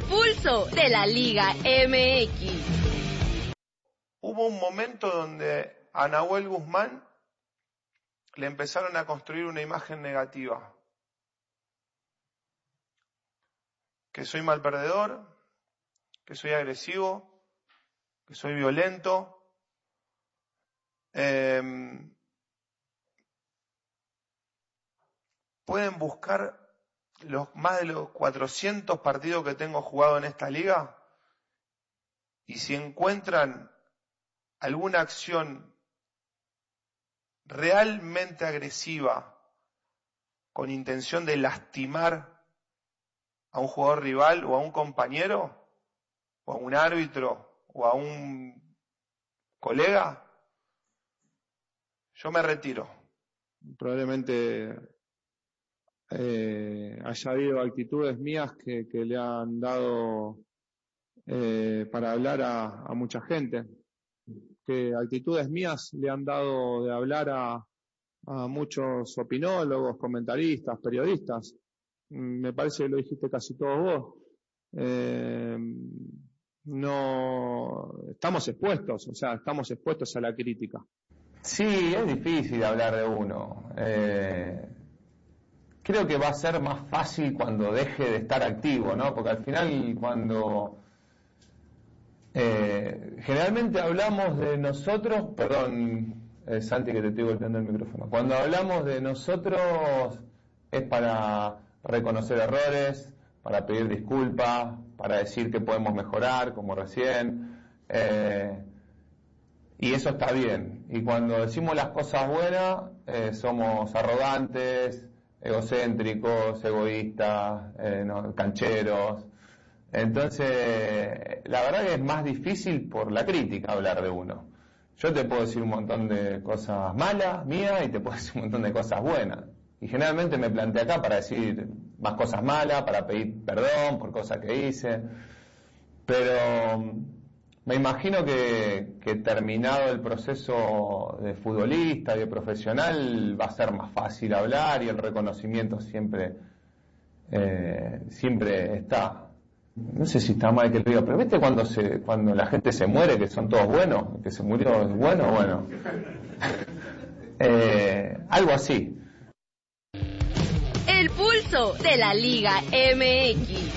pulso de la Liga MX. Hubo un momento donde a Nahuel Guzmán le empezaron a construir una imagen negativa. Que soy mal perdedor, que soy agresivo, que soy violento. Pueden buscar más de los 400 partidos que tengo jugado en esta liga y si encuentran alguna acción realmente agresiva con intención de lastimar a un jugador rival o a un compañero o a un árbitro o a un colega, yo me retiro. Probablemente haya habido actitudes mías que le han dado para hablar a mucha gente, que actitudes mías le han dado de hablar a muchos opinólogos, comentaristas, periodistas. Me parece que lo dijiste casi todo vos. No estamos expuestos, estamos expuestos a la crítica. Sí, es difícil hablar de uno. Creo que va a ser más fácil cuando deje de estar activo, ¿no? Porque al final cuando generalmente hablamos de nosotros, perdón, Santi, que te estoy golpeando el micrófono. Cuando hablamos de nosotros es para reconocer errores, para pedir disculpas, para decir que podemos mejorar, como recién, y eso está bien. Y cuando decimos las cosas buenas, somos arrogantes, egocéntricos, egoístas, cancheros. Entonces, la verdad que es más difícil por la crítica hablar de uno. Yo te puedo decir un montón de cosas malas mías y te puedo decir un montón de cosas buenas. Y generalmente me planteé acá para decir más cosas malas, para pedir perdón por cosas que hice. Pero me imagino que terminado el proceso de futbolista y de profesional va a ser más fácil hablar y el reconocimiento siempre está. No sé si está mal que lo diga, pero ¿viste cuando la gente se muere, que son todos buenos? Que se murió es bueno. Algo así. El pulso de la Liga MX.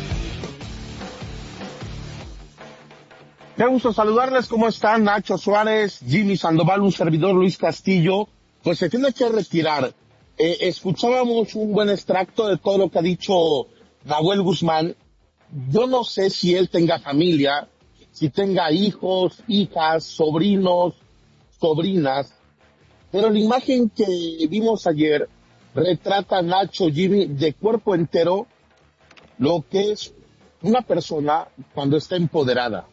Qué gusto saludarles, ¿cómo están? Nacho Suárez, Jimmy Sandoval, un servidor Luis Castillo. Pues se tiene que retirar. Escuchábamos un buen extracto de todo lo que ha dicho Nahuel Guzmán. Yo no sé si él tenga familia, si tenga hijos, hijas, sobrinos, sobrinas, pero la imagen que vimos ayer retrata a Nacho, Jimmy, de cuerpo entero lo que es una persona cuando está empoderada,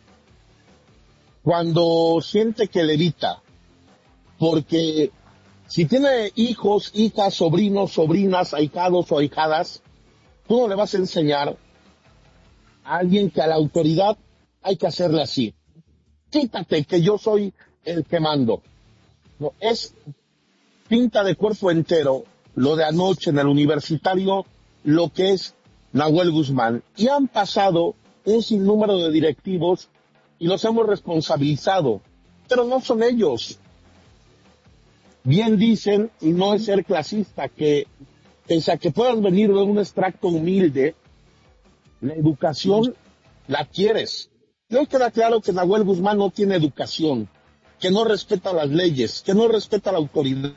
cuando siente que levita, porque si tiene hijos, hijas, sobrinos, sobrinas, ahijados o ahijadas, tú no le vas a enseñar a alguien que a la autoridad hay que hacerle así. Quítate que yo soy el que mando. No, es pinta de cuerpo entero lo de anoche en el Universitario, lo que es Nahuel Guzmán. Y han pasado un sinnúmero de directivos y los hemos responsabilizado, pero no son ellos. Bien dicen, y no es ser clasista, que pese a que puedan venir de un extracto humilde, la educación la quieres. Y hoy queda claro que Nahuel Guzmán no tiene educación, que no respeta las leyes, que no respeta la autoridad.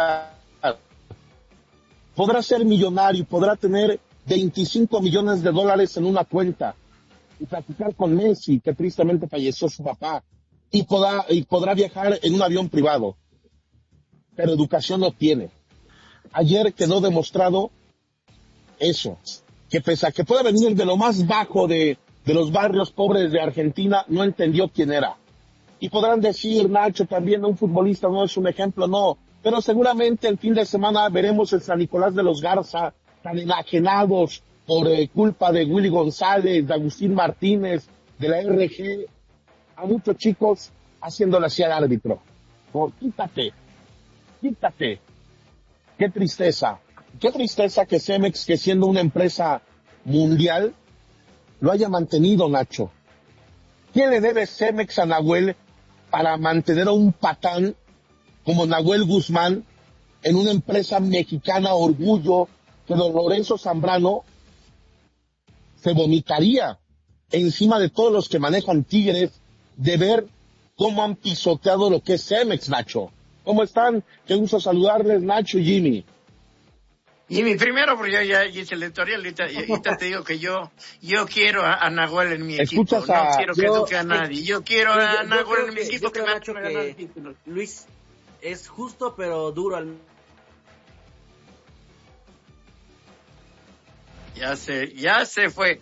Podrá ser millonario, podrá tener 25 millones de dólares en una cuenta y platicar con Messi, que tristemente falleció su papá, y podrá viajar en un avión privado. Pero educación no tiene. Ayer quedó demostrado eso, que pese a que puede venir de lo más bajo de los barrios pobres de Argentina, no entendió quién era. Y podrán decir, Nacho, también un futbolista no es un ejemplo, no. Pero seguramente el fin de semana veremos el San Nicolás de los Garza tan enajenados por culpa de Willy González, de Agustín Martínez, de la RG, a muchos chicos haciéndole así al árbitro. Oh, quítate. Qué tristeza que Cemex, que siendo una empresa mundial, lo haya mantenido, Nacho. ¿Quién le debe Cemex a Nahuel para mantener a un patán como Nahuel Guzmán en una empresa mexicana orgullo que don Lorenzo Zambrano se vomitaría encima de todos los que manejan Tigres de ver cómo han pisoteado lo que es Cemex, Nacho? ¿Cómo están? Qué gusto saludarles, Nacho y Jimmy. Jimmy, primero, porque yo ya hice el editorial, ahorita te digo que yo quiero a Nahuel en mi equipo, no quiero que eduque a nadie, yo quiero a Nahuel en mi equipo que me ha hecho ganar el título. Luis es justo pero duro al... Ya se fue.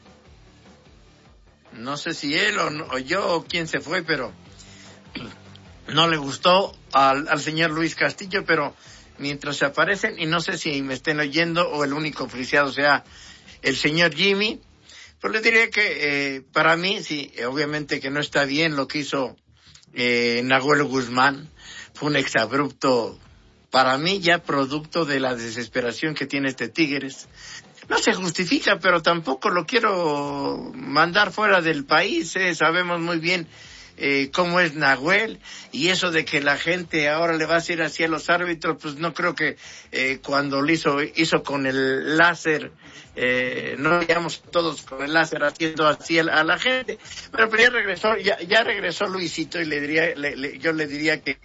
No sé si él o yo o quién se fue, pero no le gustó al señor Luis Castillo, pero mientras se aparecen, y no sé si me estén oyendo o el único oficiado sea el señor Jimmy, pues le diré que para mí, sí, obviamente que no está bien lo que hizo Nahuel Guzmán. Fue un exabrupto, para mí ya producto de la desesperación que tiene este Tigres. No se justifica, pero tampoco lo quiero mandar fuera del país, sabemos muy bien cómo es Nahuel, y eso de que la gente ahora le va a decir así a los árbitros, pues no creo que cuando lo hizo con el láser, no veíamos todos con el láser haciendo así a la gente, pero ya regresó Luisito, y yo le diría que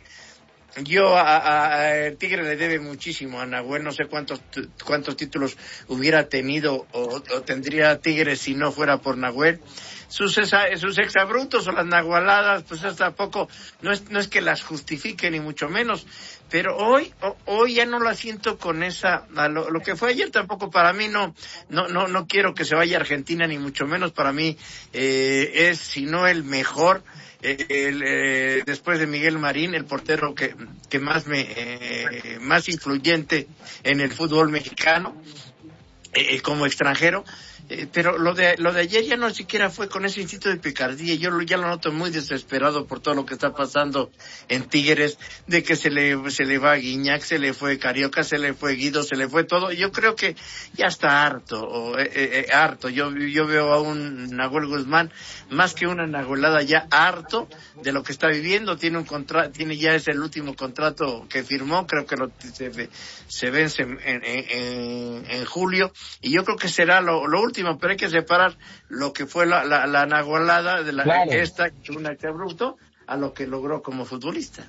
a Tigre le debe muchísimo a Nahuel. No sé cuántos títulos hubiera tenido o tendría Tigre si no fuera por Nahuel. Sus exabruptos o las nahualadas, pues eso tampoco, no es que las justifique ni mucho menos, pero hoy ya no la siento con esa, lo que fue ayer tampoco para mí no quiero que se vaya a Argentina ni mucho menos, para mí es, si no el mejor, después de Miguel Marín, el portero que más influyente en el fútbol mexicano, como extranjero. Pero lo de ayer ya no siquiera fue con ese instinto de picardía. Yo ya lo noto muy desesperado por todo lo que está pasando en Tigres, de que se le va a Guiñac, se le fue Carioca, se le fue Guido, se le fue todo. Yo creo que ya está harto. Yo veo a un Nahuel Guzmán más que una nahuelada, ya harto de lo que está viviendo. Tiene ya es el último contrato que firmó, creo que se vence en julio, y yo creo que será lo último. Pero hay que separar lo que fue la nahualada de un exabrupto, a lo que logró como futbolista.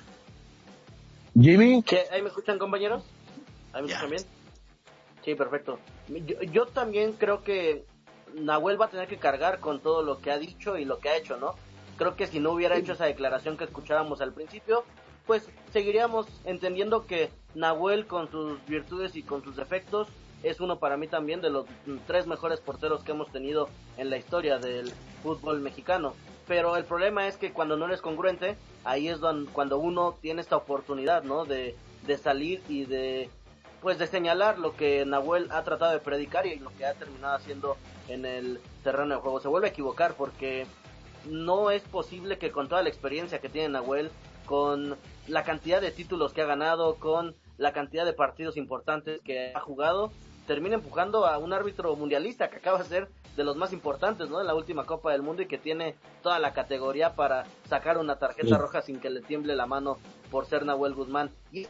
Jimmy, ¿Ahí me escuchan, compañeros? ¿Ahí me escuchan bien? Sí, perfecto. Yo también creo que Nahuel va a tener que cargar con todo lo que ha dicho y lo que ha hecho, ¿no? Creo que si no hubiera hecho esa declaración que escuchábamos al principio, pues seguiríamos entendiendo que Nahuel, con sus virtudes y con sus defectos, es uno para mí también de los 3 mejores porteros que hemos tenido en la historia del fútbol mexicano. Pero el problema es que cuando no eres congruente, ahí es cuando uno tiene esta oportunidad, ¿no? De salir y de señalar lo que Nahuel ha tratado de predicar y lo que ha terminado haciendo en el terreno de juego. Se vuelve a equivocar porque no es posible que con toda la experiencia que tiene Nahuel, con la cantidad de títulos que ha ganado, con la cantidad de partidos importantes que ha jugado, termina empujando a un árbitro mundialista que acaba de ser de los más importantes, ¿no? En la última Copa del Mundo, y que tiene toda la categoría para sacar una tarjeta roja sin que le tiemble la mano por ser Nahuel Guzmán. Y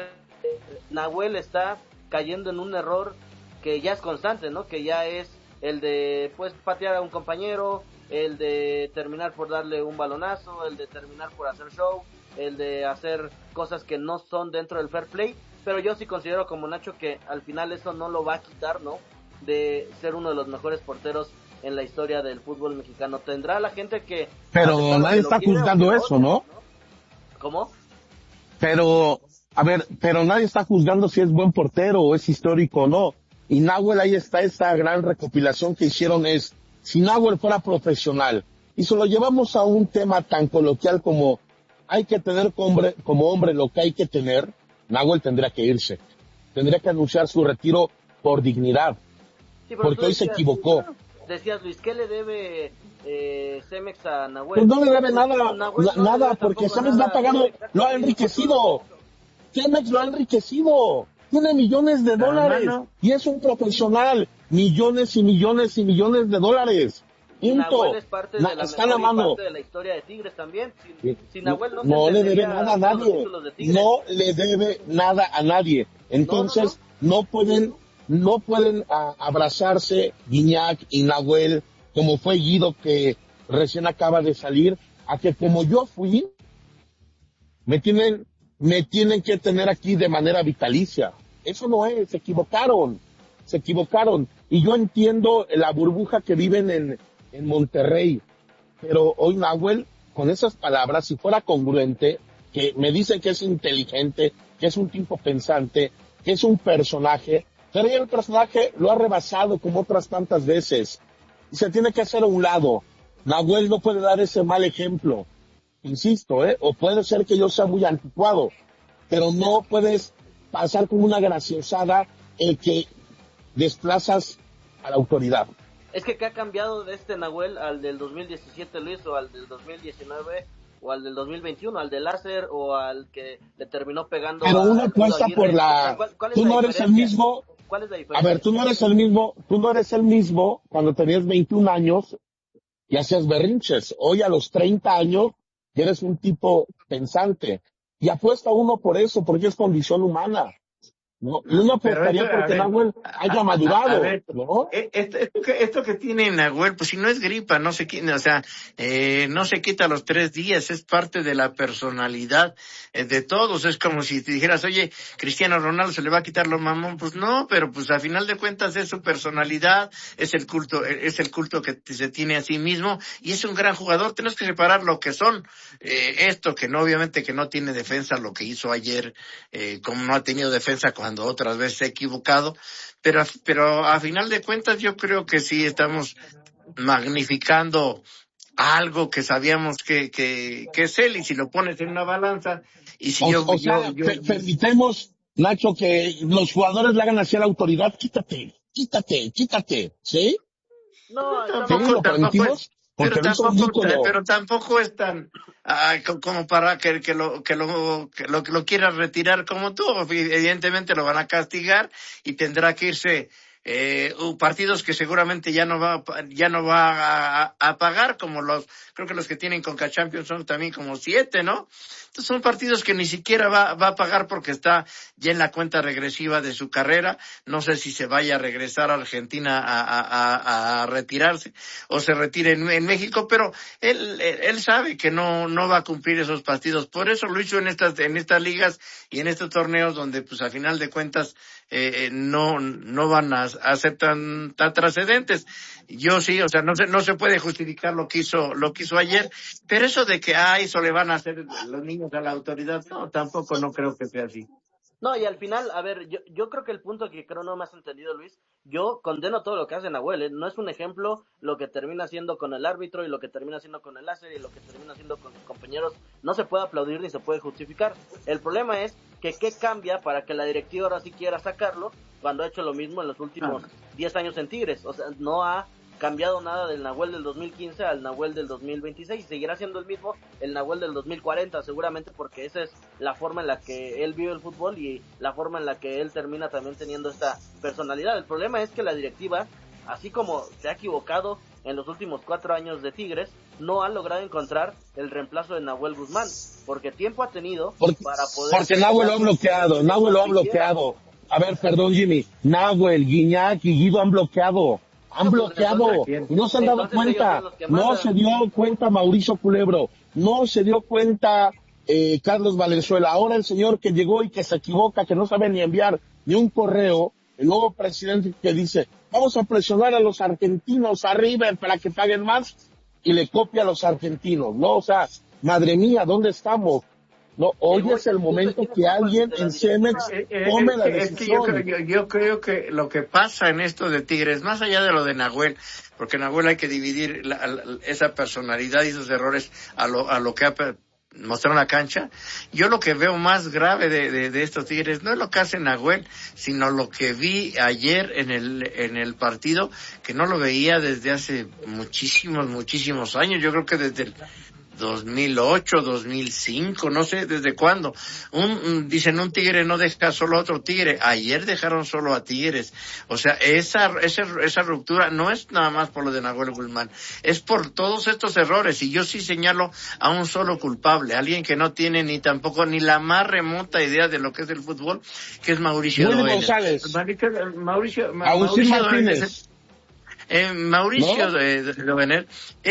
Nahuel está cayendo en un error que ya es constante, ¿no? Que ya es el de patear a un compañero, el de terminar por darle un balonazo, el de terminar por hacer show, el de hacer cosas que no son dentro del fair play. Pero yo sí considero, como Nacho, que al final eso no lo va a quitar, ¿no? De ser uno de los mejores porteros en la historia del fútbol mexicano. Tendrá la gente que... Pero nadie está juzgando eso, ¿no? ¿Cómo? Pero nadie está juzgando si es buen portero o es histórico o no. Y Nahuel, ahí está esta gran recopilación que hicieron, es, si Nahuel fuera profesional, y se lo llevamos a un tema tan coloquial como hay que tener como hombre lo que hay que tener, Nahuel tendría que irse. Tendría que anunciar su retiro por dignidad. Sí, porque hoy se equivocó. Decías, Luis, ¿qué le debe Cemex a Nahuel? Pues no le debe nada, porque Cemex lo ha pagado, lo ha enriquecido. Cemex lo ha enriquecido. Tiene millones de dólares. Y es un profesional. Millones y millones y millones de dólares. Nahuel es parte de la Está la mejor mano. parte de la historia de Tigres también. Sin Nahuel No le debe entendería nada a todos los nadie. títulos de Tigres. No le debe nada a nadie. Entonces, no pueden abrazarse Guiñac y Nahuel, como fue Guido, que recién acaba de salir, a que como yo fui, me tienen que tener aquí de manera vitalicia. Eso no es, se equivocaron. Y yo entiendo la burbuja que viven en Monterrey, pero hoy Nahuel, con esas palabras, si fuera congruente, que me dicen que es inteligente, que es un tipo pensante, que es un personaje, pero el personaje lo ha rebasado como otras tantas veces, y se tiene que hacer a un lado. Nahuel no puede dar ese mal ejemplo, insisto, o puede ser que yo sea muy anticuado, pero no puedes pasar como una graciosada el que desplazas a la autoridad. Es que ¿qué ha cambiado de este Nahuel al del 2017, Luis, o al del 2019, o al del 2021, al del láser, o al que le terminó pegando? Pero uno apuesta por la... Tú no eres el mismo... ¿Cuál es la diferencia? A ver, tú no eres el mismo cuando tenías 21 años y hacías berrinches. Hoy a los 30 años eres un tipo pensante. Y apuesta uno por eso, porque es condición humana. No, y uno apostaría porque Nahuel haya madurado, ¿no? Esto que tiene Nahuel, pues si no es gripa, no se quita, o sea, no se quita a los 3 días, es parte de la personalidad de todos. Es como si te dijeras, oye, Cristiano Ronaldo se le va a quitar lo mamón, pues no, pero pues a final de cuentas es su personalidad, es el culto que se tiene a sí mismo, y es un gran jugador. Tenemos que separar lo que son, esto que no, obviamente que no tiene defensa, lo que hizo ayer, como no ha tenido defensa cuando otras veces se ha equivocado, pero a final de cuentas yo creo que sí estamos magnificando algo que sabíamos que es él, y si lo pones en una balanza, y si permitemos, Nacho, que los jugadores le hagan así a la autoridad, quítate, ¿sí? No, ¿Lo permitimos? Pero tampoco es tan como para que lo quiera retirar como tú. Evidentemente lo van a castigar y tendrá que irse partidos que seguramente ya no va a pagar, como creo que los que tienen Conca Champions son también como 7, ¿no? Entonces son partidos que ni siquiera va a pagar porque está ya en la cuenta regresiva de su carrera. No sé si se vaya a regresar a Argentina a retirarse o se retire en México, pero él sabe que no va a cumplir esos partidos. Por eso lo hizo en estas ligas y en estos torneos donde pues a final de cuentas no van a ser tan trascendentes. Yo sí, o sea, no se puede justificar lo que hizo ayer, pero eso de que eso le van a hacer los niños a la autoridad, no, tampoco no creo que sea así. No, y al final, a ver, yo creo que el punto que creo no me has entendido, Luis, yo condeno todo lo que hace Nahuel, no es un ejemplo lo que termina haciendo con el árbitro y lo que termina haciendo con el láser y lo que termina haciendo con sus compañeros, no se puede aplaudir ni se puede justificar. El problema es que qué cambia para que la directiva ahora sí quiera sacarlo cuando ha hecho lo mismo en los últimos 10 años en Tigres. O sea, no ha cambiado nada del Nahuel del 2015 al Nahuel del 2026, seguirá siendo el mismo el Nahuel del 2040 seguramente, porque esa es la forma en la que él vive el fútbol y la forma en la que él termina también teniendo esta personalidad. El problema es que la directiva, así como se ha equivocado en los últimos 4 años de Tigres, no ha logrado encontrar el reemplazo de Nahuel Guzmán, porque tiempo ha tenido para poder... Porque Nahuel lo ha bloqueado, A ver, perdón, Jimmy, Nahuel, Guiñac y Guido han bloqueado, y no se han dado cuenta, no se dio cuenta Mauricio Culebro, no se dio cuenta Carlos Valenzuela. Ahora el señor que llegó y que se equivoca, que no sabe ni enviar ni un correo, el nuevo presidente que dice, vamos a presionar a los argentinos arriba para que paguen más, y le copia a los argentinos, ¿no? O sea, madre mía, ¿dónde estamos? No, hoy es el momento que alguien en Cemex tome la decisión. Es que yo creo que lo que pasa en esto de Tigres, más allá de lo de Nahuel, porque Nahuel hay que dividir esa personalidad y esos errores a lo que ha mostrado en la cancha. Yo lo que veo más grave de estos Tigres no es lo que hace Nahuel, sino lo que vi ayer en el partido, que no lo veía desde hace muchísimos años. Yo creo que 2008, 2005, no sé desde cuándo. Dicen un tigre no deja solo a otro tigre. Ayer dejaron solo a Tigres. O sea, esa ruptura no es nada más por lo de Nahuel Guzmán, es por todos estos errores. Y yo sí señalo a un solo culpable, alguien que no tiene ni tampoco ni la más remota idea de lo que es el fútbol, que es Mauricio Willy Doyle. González. Mauricio Agustín Martínez. Mauricio ¿No? Dovenel,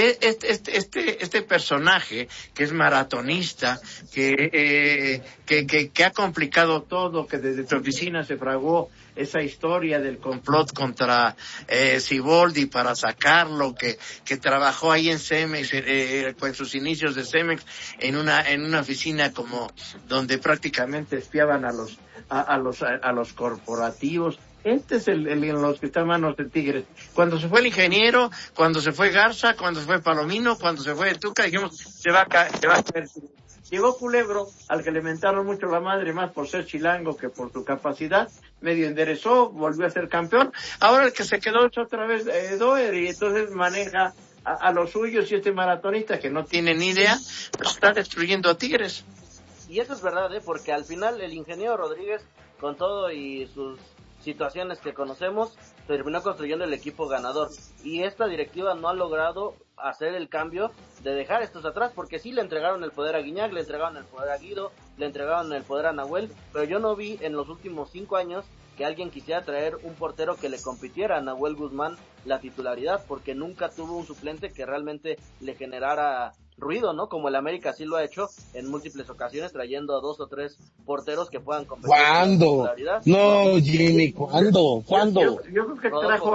este personaje que es maratonista, que ha complicado todo, que desde su oficina se fraguó esa historia del complot contra Siboldi para sacarlo, que trabajó ahí en Cemex, con sus inicios de Cemex, en una oficina como donde prácticamente espiaban a los corporativos. Este es en los que está en manos de Tigres. Cuando se fue el ingeniero, cuando se fue Garza, cuando se fue Palomino, cuando se fue Tuca, dijimos, se va a caer. Llegó Culebro, al que le mentaron mucho la madre, más por ser chilango que por su capacidad, medio enderezó, volvió a ser campeón. Ahora el que se quedó es otra vez Doer, y entonces maneja a los suyos, y este maratonista que no tiene ni idea, pues está destruyendo a Tigres. Y eso es verdad, porque al final el ingeniero Rodríguez, con todo y sus situaciones que conocemos, terminó construyendo el equipo ganador, y esta directiva no ha logrado hacer el cambio de dejar estos atrás, porque sí le entregaron el poder a Guiñac, le entregaron el poder a Guido, le entregaron el poder a Nahuel, pero yo no vi en los últimos 5 años que alguien quisiera traer un portero que le compitiera a Nahuel Guzmán la titularidad, porque nunca tuvo un suplente que realmente le generara ruido, ¿no? Como el América sí lo ha hecho en múltiples ocasiones, trayendo a 2 o 3 porteros que puedan competir. ¿Cuándo? No, Jimmy, ¿cuándo? Yo creo que trajo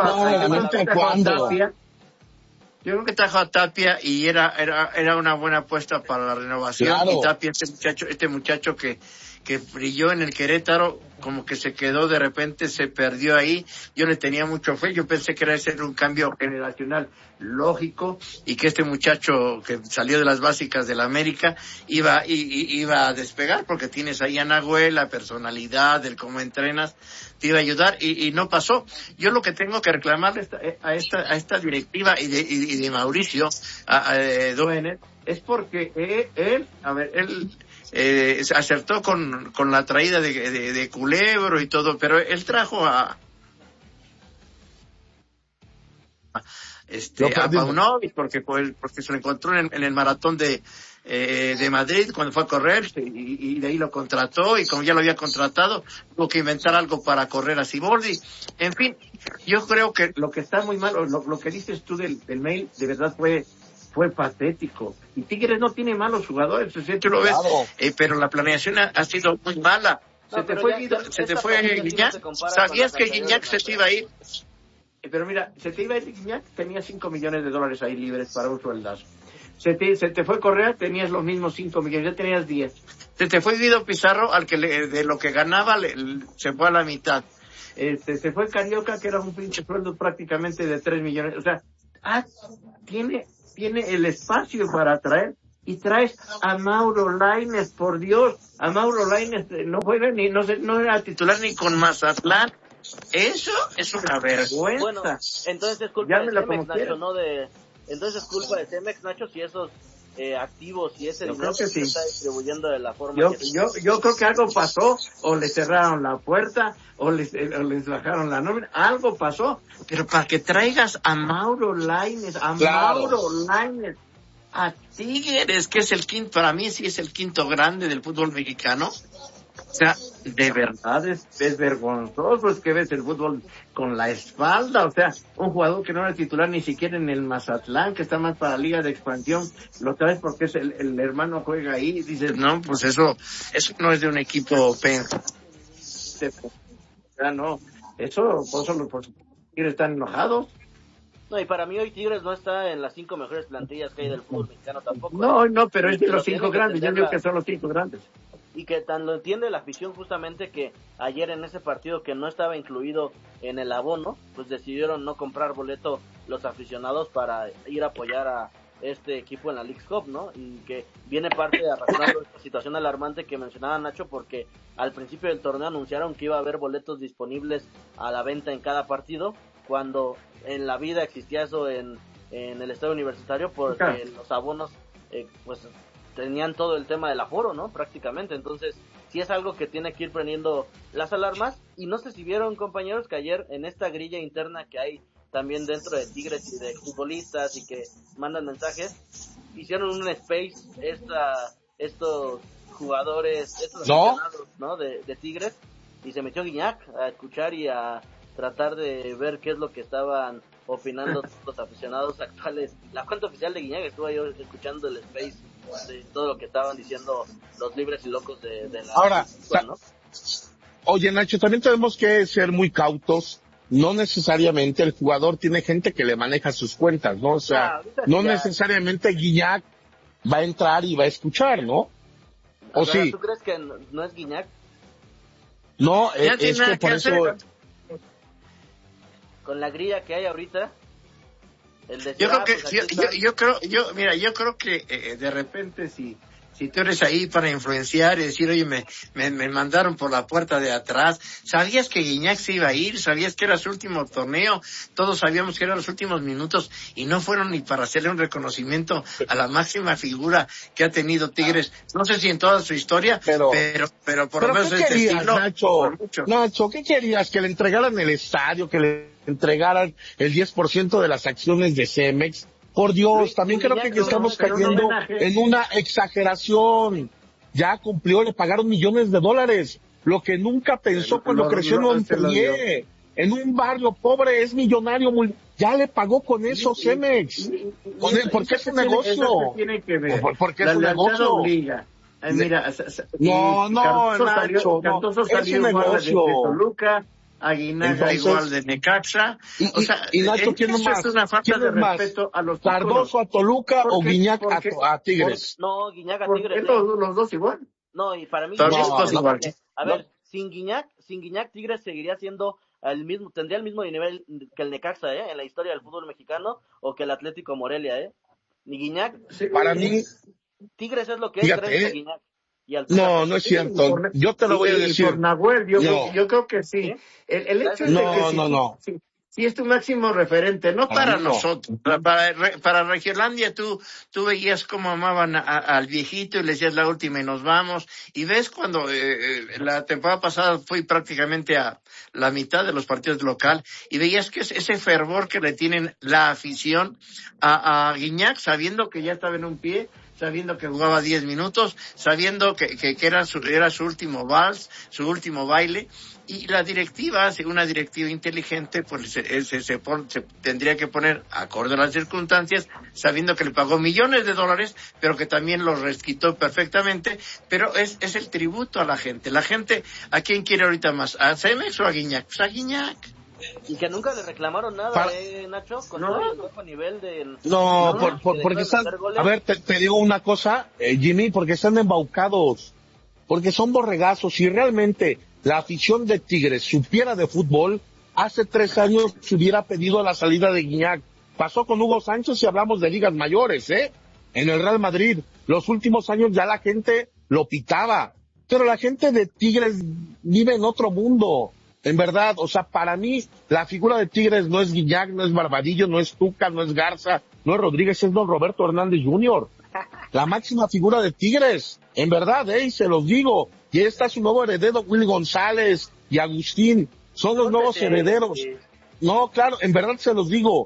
a Yo creo que trajo a Tapia y era una buena apuesta para la renovación. Claro. Y Tapia, este muchacho que brilló en el Querétaro, como que se quedó de repente, se perdió ahí. Yo le tenía mucho fe, yo pensé que era ese un cambio generacional lógico, y que este muchacho que salió de las básicas de la América iba a despegar, porque tienes ahí a Nahuel, la personalidad, el cómo entrenas, te iba a ayudar, y no pasó. Yo lo que tengo que reclamarle a esta directiva y de Mauricio Domenech es porque él acertó con la traída de Culebro y todo, pero él trajo a Paunovic porque se lo encontró en el maratón de Madrid cuando fue a correr, y de ahí lo contrató, y como ya lo había contratado, tuvo que inventar algo para correr a Siboldi. En fin, yo creo que lo que está muy mal, lo que dices tú del mail, de verdad fue patético. Y Tigres no tiene malos jugadores, si tú lo ves, claro. Pero la planeación ha sido muy mala. Se te fue Guiñac. ¿Sabías que Guiñac se te iba a ir? Pero mira, se te iba a ir Guiñac, tenía $5 millones ahí libres para un sueldazo. Se te fue Correa, tenías los mismos 5 millones, ya tenías 10. Se te fue Guido Pizarro, al que de lo que ganaba se fue a la mitad. Se fue Carioca, que era un pinche sueldo prácticamente de 3 millones. O sea, tiene el espacio para traer, y traes a Mauro Lainez, por Dios. A Mauro Lainez no juega no era titular ni con Mazatlán. Eso es una vergüenza. Bueno, entonces es culpa de Cemex, Nacho, ¿no? Entonces es culpa de Cemex, Nacho, si esos activos y ese dinero se está distribuyendo de la forma yo creo que algo pasó, o le cerraron la puerta, o les bajaron la nómina, algo pasó, pero para que traigas a Mauro Lainez, a Tigres, que es el quinto, para mí sí es el quinto grande del fútbol mexicano. O sea, de verdad es vergonzoso, es que ves el fútbol con la espalda. O sea, un jugador que no era titular ni siquiera en el Mazatlán, que está más para la Liga de Expansión, lo traes porque es el hermano juega ahí, y dices, no, pues eso no es de un equipo no, eso, por Tigres están enojados. No, y para mí hoy Tigres no está en las 5 mejores plantillas que hay del fútbol mexicano tampoco. No, pero es de los 5 grandes, yo digo que son los 5 grandes. Y que tan lo entiende la afición, justamente, que ayer en ese partido que no estaba incluido en el abono, pues decidieron no comprar boleto los aficionados para ir a apoyar a este equipo en la Leagues Cup, ¿no? Y que viene parte de arrastrando esta situación alarmante que mencionaba Nacho, porque al principio del torneo anunciaron que iba a haber boletos disponibles a la venta en cada partido, cuando en la vida existía eso en el estadio universitario, porque los abonos pues tenían todo el tema del aforo, ¿no? Prácticamente, entonces sí es algo que tiene que ir prendiendo las alarmas. Y no sé si vieron, compañeros, que ayer en esta grilla interna que hay también dentro de Tigres y de futbolistas y que mandan mensajes, hicieron un space estos jugadores, estos aficionados, ¿no? de Tigres, y se metió Guiñac a escuchar y a tratar de ver qué es lo que estaban opinando los aficionados actuales. La cuenta oficial de Guiñac estuvo yo escuchando el space de todo lo que estaban diciendo los libres y locos de la... Ahora, ¿no? Oye, Nacho, también tenemos que ser muy cautos. No necesariamente el jugador tiene gente que le maneja sus cuentas, ¿no? O sea, no necesariamente Guiñac va a entrar y va a escuchar, ¿no? ¿O sí? ¿Tú crees que no es Guiñac? No, es que por eso... Con la grilla que hay ahorita, el de... Yo creo que de repente si tú eres ahí para influenciar y decir, oye, me mandaron por la puerta de atrás, ¿sabías que Guiñac se iba a ir? ¿Sabías que era su último torneo? Todos sabíamos que eran los últimos minutos y no fueron ni para hacerle un reconocimiento a la máxima figura que ha tenido Tigres, no sé si en toda su historia, pero por lo menos ¿qué este querías, estilo. Nacho, ¿qué querías? ¿Que le entregaran el estadio, que le entregaran el 10% de las acciones de Cemex? Por Dios, también creo que estamos cayendo en una exageración. Ya cumplió, le pagaron millones de dólares. Lo que nunca pensó cuando creció en Montpellier. En un barrio pobre, es millonario. Ya le pagó con eso Cemex. Porque es un negocio. Porque es un negocio. Mira, no, Nacho, Cardoso salió igual de Toluca, Aguinaga igual de Necaxa. Y Nacho, ¿quién es más? Es una falta de respeto a los ¿Cardoso a Toluca o Guiñac a Tigres? No, Guiñac a Tigres. Los dos igual. No, y para mí... A ver, sin Guiñac, Tigres seguiría siendo tendría el mismo nivel que el Necaxa, en la historia del fútbol mexicano, o que el Atlético Morelia, Ni Guiñac. Para mí... Tigres es lo que fíjate, es Guiñac. No es cierto. Yo te lo voy a decir. Por Nahuel, yo creo que sí. El hecho es que sí es tu máximo referente, no para nosotros. Para Regiolandia tú veías cómo amaban al viejito y le decías la última y nos vamos. Y ves cuando la temporada pasada fui prácticamente a la mitad de los partidos local y veías que ese fervor que le tienen la afición a Guiñac, sabiendo que ya estaba en un pie, sabiendo que jugaba 10 minutos, sabiendo que era su último vals, su último baile, y la directiva, una directiva inteligente, pues se tendría que poner acorde a las circunstancias, sabiendo que le pagó millones de dólares, pero que también los resquitó perfectamente, pero es el tributo a la gente. La gente, ¿a quién quiere ahorita más? ¿A Cemex o a Guiñac? Pues a Guiñac. Y que nunca le reclamaron nada, Nacho, con todo el bajo nivel del... porque están... A ver, te digo una cosa, Jimmy, porque están embaucados, porque son borregazos. Si realmente la afición de Tigres supiera de fútbol, hace 3 años se hubiera pedido la salida de Guiñac. Pasó con Hugo Sánchez y hablamos de ligas mayores, en el Real Madrid. Los últimos años ya la gente lo pitaba, pero la gente de Tigres vive en otro mundo. En verdad, o sea, para mí, la figura de Tigres no es Guiñac, no es Barbadillo, no es Tuca, no es Garza, no es Rodríguez, es don Roberto Hernández Jr. La máxima figura de Tigres, en verdad, y se los digo. Y está su nuevo heredero, Willy González y Agustín, son los nuevos herederos. No, claro, en verdad se los digo.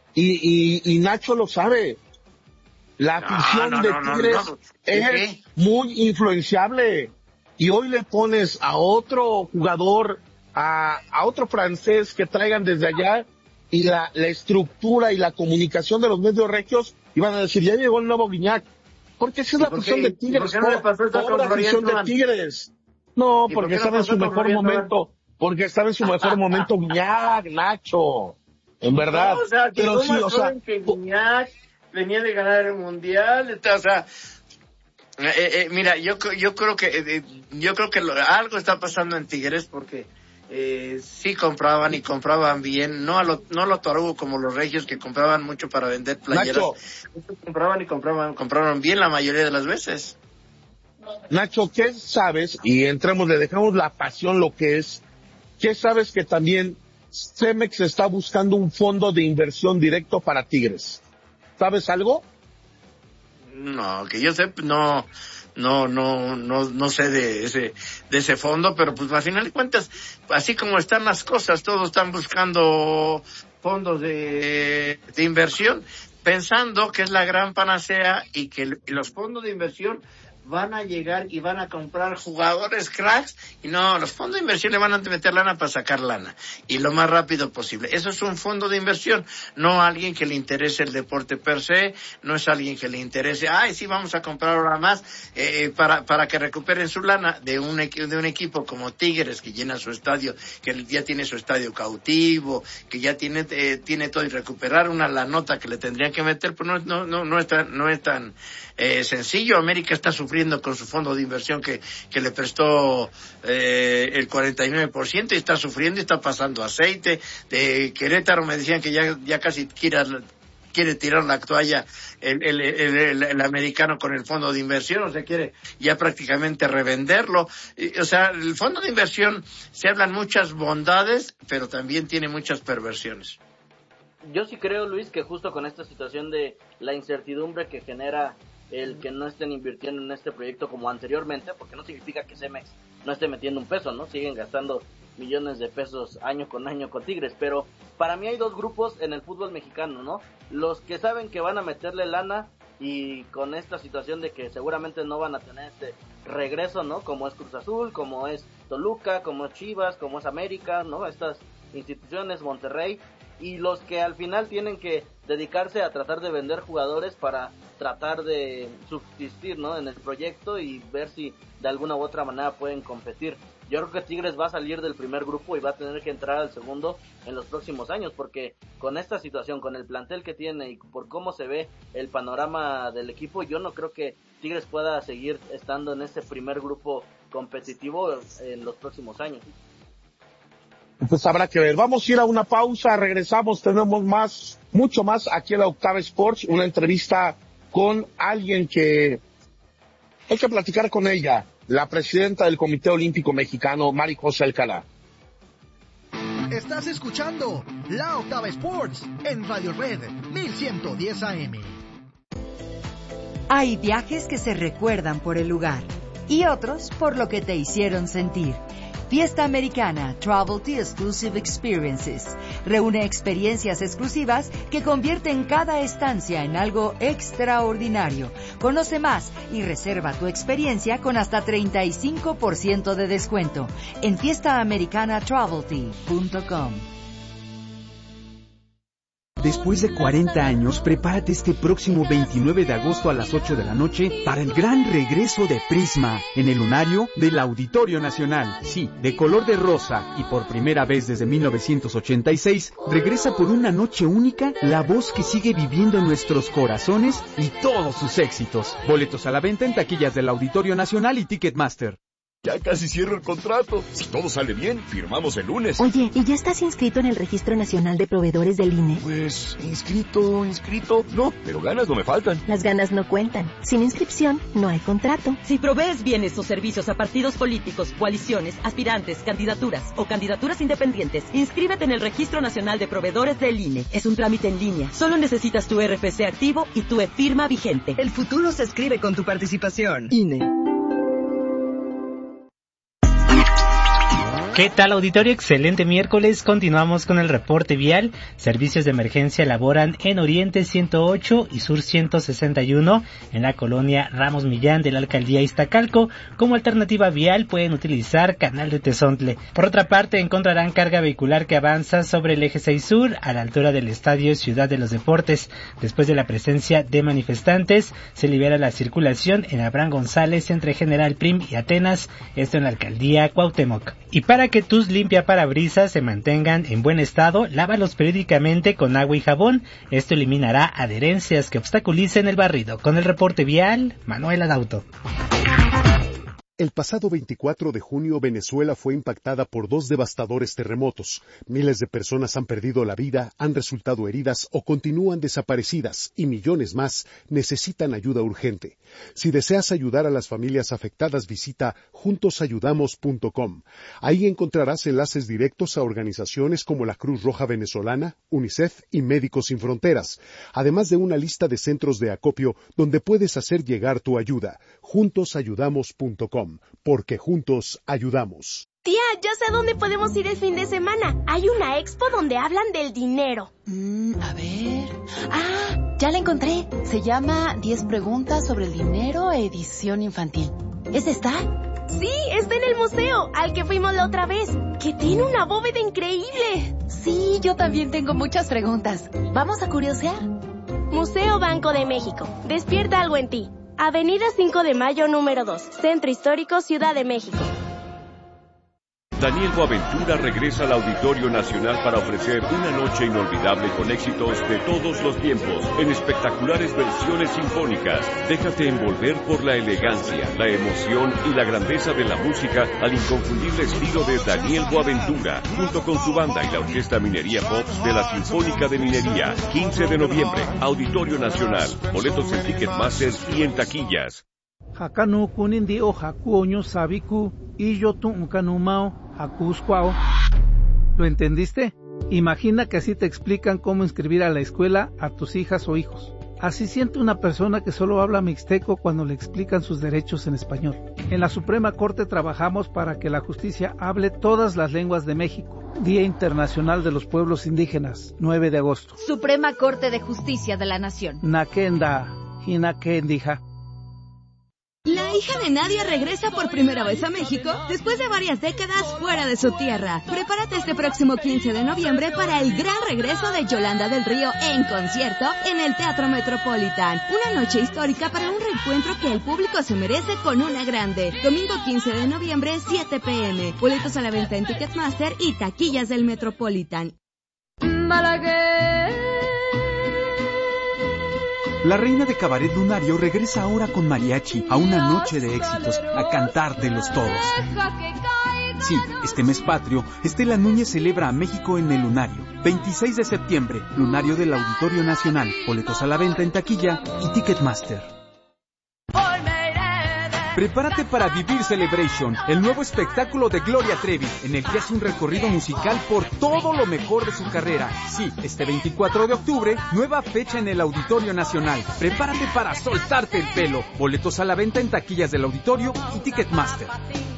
Y Nacho lo sabe. La afición de Tigres es muy influenciable. Y hoy le pones a otro jugador, a otro francés que traigan desde allá, y la estructura y la comunicación de los medios regios iban a decir, ya llegó el nuevo Guiñac. Porque esa es la afición de Tigres, toda la afición de Tigres. No, porque estaba en su mejor momento, Guiñac, Nacho, en verdad. Pero sí, que Guiñac venía de ganar el Mundial, mira, yo creo que algo está pasando en Tigres, porque sí compraban bien, no a lo tarugo como los regios que compraban mucho para vender playeras. Nacho, compraban bien la mayoría de las veces. Nacho, ¿qué sabes? Y le dejamos la pasión lo que es. ¿Qué sabes que también Cemex está buscando un fondo de inversión directo para Tigres? ¿Sabes algo? No, que yo sé, no sé de ese fondo, pero pues al final de cuentas, así como están las cosas, todos están buscando fondos de inversión, pensando que es la gran panacea y que los fondos de inversión van a llegar y van a comprar jugadores cracks, y no, los fondos de inversión le van a meter lana para sacar lana, y lo más rápido posible. Eso es un fondo de inversión, no a alguien que le interese el deporte per se, no es alguien que le interese, sí, vamos a comprar ahora más, para que recuperen su lana de un equipo como Tigres, que llena su estadio, que ya tiene su estadio cautivo, que ya tiene todo, y recuperar una la nota que le tendrían que meter, pues no es tan sencillo. América está sufriendo con su fondo de inversión que le prestó el 49%, y está sufriendo y está pasando aceite. De Querétaro me decían que ya casi quiere tirar la toalla el americano con el fondo de inversión, o sea, quiere ya prácticamente revenderlo. O sea, el fondo de inversión, se hablan muchas bondades, pero también tiene muchas perversiones. Yo sí creo, Luis, que justo con esta situación de la incertidumbre que genera el que no estén invirtiendo en este proyecto como anteriormente, porque no significa que Cemex no esté metiendo un peso, ¿no? Siguen gastando millones de pesos año con Tigres, pero para mí hay dos grupos en el fútbol mexicano, ¿no? Los que saben que van a meterle lana, y con esta situación de que seguramente no van a tener este regreso, ¿no? Como es Cruz Azul, como es Toluca, como es Chivas, como es América, ¿no? Estas instituciones, Monterrey, y los que al final tienen que dedicarse a tratar de vender jugadores para tratar de subsistir, ¿no? En el proyecto y ver si de alguna u otra manera pueden competir. Yo creo que Tigres va a salir del primer grupo y va a tener que entrar al segundo en los próximos años, porque con esta situación, con el plantel que tiene y por cómo se ve el panorama del equipo, yo no creo que Tigres pueda seguir estando en ese primer grupo competitivo en los próximos años. Pues habrá que ver. Vamos a ir a una pausa, regresamos, tenemos mucho más aquí en la Octava Sports, una entrevista con alguien que hay que platicar con ella, la presidenta del Comité Olímpico Mexicano, Mari José Alcalá. Estás escuchando La Octava Sports en Radio Red 1110 AM. Hay viajes que se recuerdan por el lugar y otros por lo que te hicieron sentir. Fiesta Americana Travel to Exclusive Experiences reúne experiencias exclusivas que convierten cada estancia en algo extraordinario. Conoce más y reserva tu experiencia con hasta 35% de descuento en fiestaamericanatravelt.com. Después de 40 años, prepárate este próximo 29 de agosto a las 8 de la noche para el gran regreso de Prisma en el lunario del Auditorio Nacional. Sí, de color de rosa, y por primera vez desde 1986, regresa por una noche única la voz que sigue viviendo en nuestros corazones y todos sus éxitos. Boletos a la venta en taquillas del Auditorio Nacional y Ticketmaster. Ya casi cierro el contrato. Si todo sale bien, firmamos el lunes. Oye, ¿y ya estás inscrito en el Registro Nacional de Proveedores del INE? Pues, inscrito, no, pero ganas no me faltan. Las ganas no cuentan. Sin inscripción, no hay contrato. Si provees bienes o servicios a partidos políticos, coaliciones, aspirantes, candidaturas o candidaturas independientes, inscríbete en el Registro Nacional de Proveedores del INE. Es un trámite en línea. Solo necesitas tu RFC activo y tu e-firma vigente. El futuro se escribe con tu participación. INE. ¿Qué tal, auditorio? Excelente miércoles. Continuamos con el reporte vial. Servicios de emergencia laboran en Oriente 108 y Sur 161 en la colonia Ramos Millán de la alcaldía Iztacalco. Como alternativa vial pueden utilizar Canal de Tezontle. Por otra parte, encontrarán carga vehicular que avanza sobre el eje 6 Sur a la altura del estadio Ciudad de los Deportes. Después de la presencia de manifestantes, se libera la circulación en Abraham González entre General Prim y Atenas, esto en la alcaldía Cuauhtémoc. Y para que tus limpiaparabrisas se mantengan en buen estado, lávalos periódicamente con agua y jabón. Esto eliminará adherencias que obstaculicen el barrido. Con el reporte vial, Manuel Adauto. El pasado 24 de junio, Venezuela fue impactada por 2 devastadores terremotos. Miles de personas han perdido la vida, han resultado heridas o continúan desaparecidas, y millones más necesitan ayuda urgente. Si deseas ayudar a las familias afectadas, visita juntosayudamos.com. Ahí encontrarás enlaces directos a organizaciones como la Cruz Roja Venezolana, UNICEF y Médicos Sin Fronteras, además de una lista de centros de acopio donde puedes hacer llegar tu ayuda. Juntosayudamos.com. Porque juntos ayudamos. Tía, ya sé a dónde podemos ir el fin de semana. Hay una expo donde hablan del dinero. A ver... ¡Ah! Ya la encontré. Se llama 10 preguntas sobre el dinero, edición infantil. ¿Es esta? Sí, está en el museo, al que fuimos la otra vez, que tiene una bóveda increíble. Sí, yo también tengo muchas preguntas. ¿Vamos a curiosear? Museo Banco de México. Despierta algo en ti. Avenida 5 de Mayo, número 2, Centro Histórico, Ciudad de México. Daniel Boaventura regresa al Auditorio Nacional para ofrecer una noche inolvidable con éxitos de todos los tiempos, en espectaculares versiones sinfónicas. Déjate envolver por la elegancia, la emoción y la grandeza de la música al inconfundible estilo de Daniel Boaventura, junto con su banda y la Orquesta Minería Pops de la Sinfónica de Minería. 15 de noviembre, Auditorio Nacional. Boletos en Ticketmaster y en taquillas. Hakanu kunindi o hakuoño sabiku y yo tu ukanumao hakuskwao. ¿Lo entendiste? Imagina que así te explican cómo inscribir a la escuela a tus hijas o hijos. Así siente una persona que solo habla mixteco cuando le explican sus derechos en español. En la Suprema Corte trabajamos para que la justicia hable todas las lenguas de México. Día Internacional de los Pueblos Indígenas, 9 de agosto. Suprema Corte de Justicia de la Nación. Nakenda, hinakendija. La hija de Nadia regresa por primera vez a México después de varias décadas fuera de su tierra. Prepárate este próximo 15 de noviembre para el gran regreso de Yolanda del Río en concierto en el Teatro Metropolitan. Una noche histórica para un reencuentro que el público se merece con una grande. Domingo 15 de noviembre, 7 p.m. Boletos a la venta en Ticketmaster y taquillas del Metropolitan. La reina de Cabaret Lunario regresa ahora con mariachi a una noche de éxitos, a cantártelos todos. Sí, este mes patrio, Estela Núñez celebra a México en el Lunario. 26 de septiembre, Lunario del Auditorio Nacional. Boletos a la venta en taquilla y Ticketmaster. Prepárate para vivir Celebration, el nuevo espectáculo de Gloria Trevi, en el que hace un recorrido musical por todo lo mejor de su carrera. Sí, este 24 de octubre, nueva fecha en el Auditorio Nacional. Prepárate para soltarte el pelo. Boletos a la venta en taquillas del Auditorio y Ticketmaster.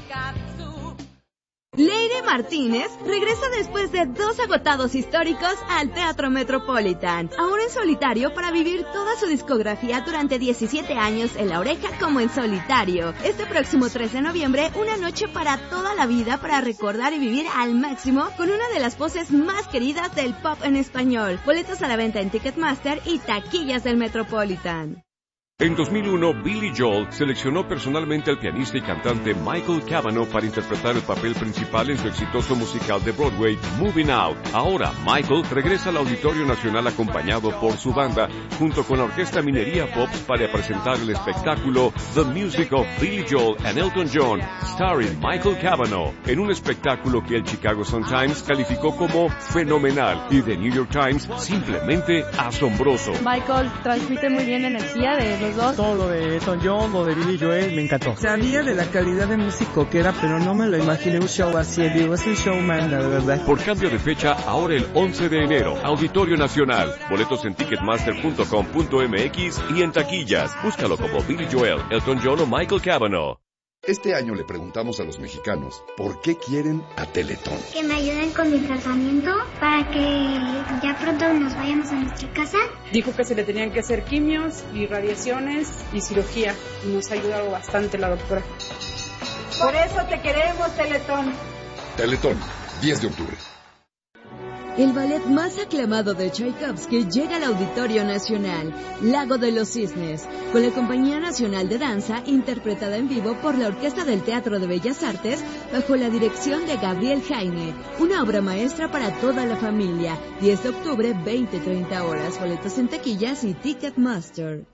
Leire Martínez regresa después de 2 agotados históricos al Teatro Metropolitan, ahora en solitario para vivir toda su discografía durante 17 años en La Oreja como en solitario. Este próximo 3 de noviembre, una noche para toda la vida para recordar y vivir al máximo con una de las voces más queridas del pop en español. Boletos a la venta en Ticketmaster y taquillas del Metropolitan. En 2001, Billy Joel seleccionó personalmente al pianista y cantante Michael Cavanaugh para interpretar el papel principal en su exitoso musical de Broadway, Moving Out. Ahora, Michael regresa al Auditorio Nacional acompañado por su banda, junto con la Orquesta Minería Pops para presentar el espectáculo The Music of Billy Joel and Elton John, starring Michael Cavanaugh, en un espectáculo que el Chicago Sun-Times calificó como fenomenal y The New York Times simplemente asombroso. Michael transmite muy bien energía de los dos. Todo lo de Elton John, lo de Billy Joel, me encantó. Sabía de la calidad de músico que era, pero no me lo imaginé un show así. Digo, es un showman, la verdad. Por cambio de fecha, ahora el 11 de enero, Auditorio Nacional. Boletos en ticketmaster.com.mx y en taquillas. Búscalo como Billy Joel, Elton John o Michael Cavanaugh. Este año le preguntamos a los mexicanos por qué quieren a Teletón. Que me ayuden con mi tratamiento para que ya pronto nos vayamos a nuestra casa. Dijo que se le tenían que hacer quimios y radiaciones y cirugía. Y nos ha ayudado bastante la doctora. Por eso te queremos, Teletón. Teletón, 10 de octubre. El ballet más aclamado de Tchaikovsky llega al Auditorio Nacional, Lago de los Cisnes, con la Compañía Nacional de Danza, interpretada en vivo por la Orquesta del Teatro de Bellas Artes, bajo la dirección de Gabriel Jaime. Una obra maestra para toda la familia. 10 de octubre, 20-30 horas. Boletos en taquillas y Ticketmaster.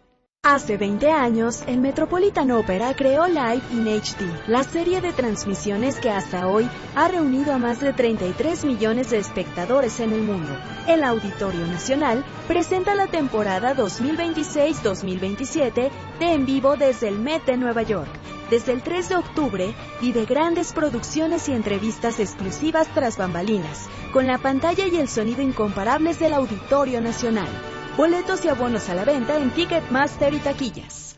Hace 20 años, el Metropolitan Opera creó Live in HD, la serie de transmisiones que hasta hoy ha reunido a más de 33 millones de espectadores en el mundo. El Auditorio Nacional presenta la temporada 2026-2027 de En Vivo desde el Met de Nueva York. Desde el 3 de octubre, vive grandes producciones y entrevistas exclusivas tras bambalinas, con la pantalla y el sonido incomparables del Auditorio Nacional. Boletos y abonos a la venta en Ticketmaster y taquillas.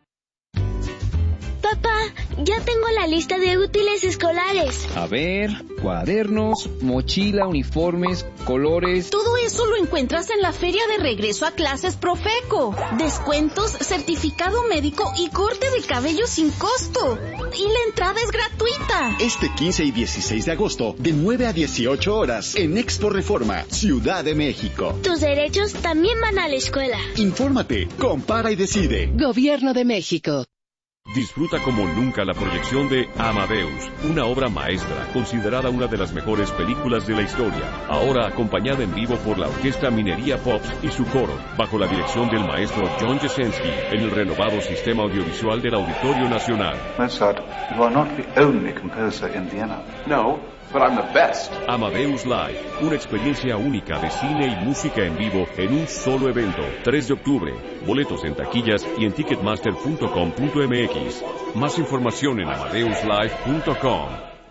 Papá, ya tengo la lista de útiles escolares. A ver, cuadernos, mochila, uniformes, colores... Todo eso lo encuentras en la Feria de Regreso a Clases Profeco. Descuentos, certificado médico y corte de cabello sin costo. Y la entrada es gratuita. Este 15 y 16 de agosto, de 9 a 18 horas, en Expo Reforma, Ciudad de México. Tus derechos también van a la escuela. Infórmate, compara y decide. Gobierno de México. Disfruta como nunca la proyección de Amadeus, una obra maestra, considerada una de las mejores películas de la historia, ahora acompañada en vivo por la Orquesta Minería Pops y su coro, bajo la dirección del maestro John Jasenski, en el renovado sistema audiovisual del Auditorio Nacional. Mozart, you are not the only composer in Vienna. No, but I'm the best. Amadeus Live, una experiencia única de cine y música en vivo en un solo evento. 3 de octubre, boletos en taquillas y en ticketmaster.com.mx. Más información en amadeuslive.com.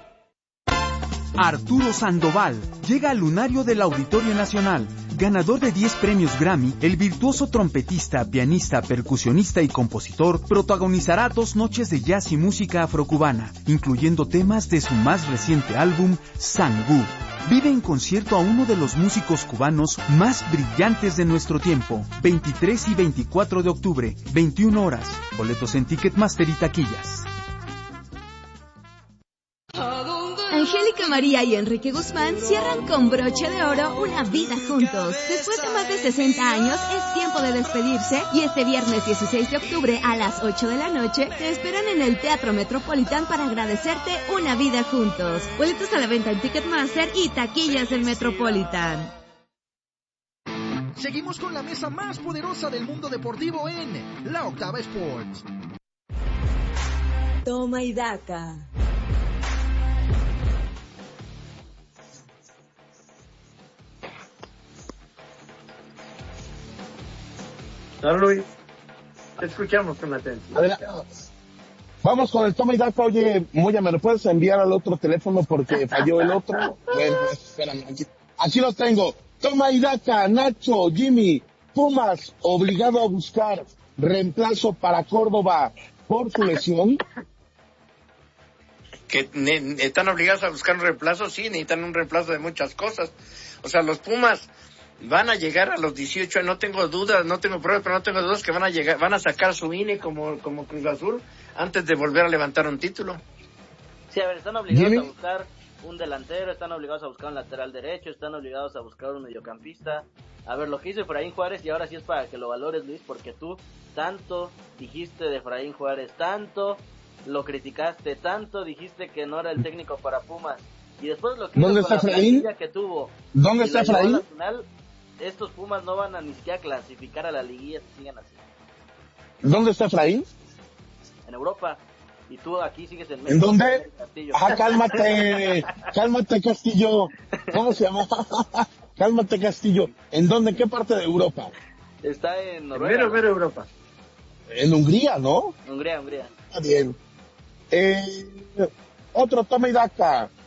Arturo Sandoval llega al lunario del Auditorio Nacional. Ganador de 10 premios Grammy, el virtuoso trompetista, pianista, percusionista y compositor protagonizará 2 noches de jazz y música afrocubana, incluyendo temas de su más reciente álbum, Sangú. Vive en concierto a uno de los músicos cubanos más brillantes de nuestro tiempo. 23 y 24 de octubre, 21 horas. Boletos en Ticketmaster y taquillas. Angélica María y Enrique Guzmán cierran con broche de oro una vida juntos. Después de más de 60 años, es tiempo de despedirse y este viernes 16 de octubre a las 8 de la noche te esperan en el Teatro Metropolitan para agradecerte una vida juntos. Boletos a la venta en Ticketmaster y taquillas del Metropolitan. Seguimos con la mesa más poderosa del mundo deportivo en La Octava Sports. Toma y daca. Don Luis, te escuchamos con atención. Adelante. Vamos con el toma y daca. Oye, Moya, ¿me lo puedes enviar al otro teléfono porque falló el otro? Bueno, espérame, aquí lo tengo. Toma y daca, Nacho, Jimmy, Pumas, obligado a buscar reemplazo para Córdoba por su lesión. Que están obligados a buscar un reemplazo, sí, necesitan un reemplazo de muchas cosas. O sea, los Pumas van a llegar a los 18, no tengo dudas, no tengo pruebas, pero no tengo dudas que van a llegar, van a sacar su INE como Cruz Azul antes de volver a levantar un título. Sí, a ver, están obligados a buscar un delantero, están obligados a buscar un lateral derecho, están obligados a buscar un mediocampista. A ver, lo que hizo Efraín Juárez, y ahora sí es para que lo valores, Luis, porque tú tanto dijiste de Efraín Juárez, tanto lo criticaste, tanto dijiste que no era el técnico para Pumas, y después lo que ¿dónde está Efraín? Que tuvo, ¿dónde está Efraín? Estos Pumas no van a ni siquiera clasificar a la liguilla si siguen así. ¿Dónde está Efraín? En Europa. Y tú aquí sigues en México. ¿En dónde? Cálmate, cálmate Castillo. ¿Cómo se llama? Cálmate Castillo. ¿En dónde? ¿En qué parte de Europa? Está en Noruega. Mero Europa. En Hungría, ¿no? Hungría. Está bien. Otro toma y daca.